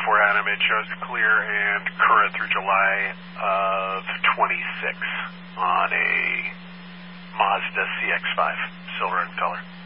Adam. It shows clear and current through July of 26 on a Mazda CX-5, silver in color.